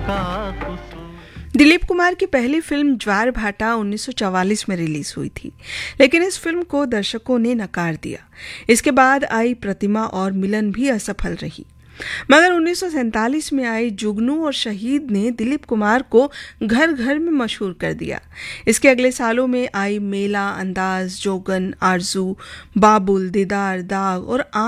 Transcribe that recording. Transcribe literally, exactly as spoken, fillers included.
का कसूर। दिलीप कुमार की पहली फिल्म ज्वार भाटा उन्नीस सौ चौवालीस में रिलीज हुई थी, लेकिन इस फिल्म को दर्शकों ने नकार दिया। इसके बाद आई प्रतिमा और मिलन भी असफल रही, मगर उन्नीस सौ सैंतालीस में आई जुगनू और शहीद ने दिलीप कुमार को घर घर में मशहूर कर दिया। इसके अगले सालों में आई मेला, अंदाज, जोगन, आरजू, बाबुल, दीदार, दाग और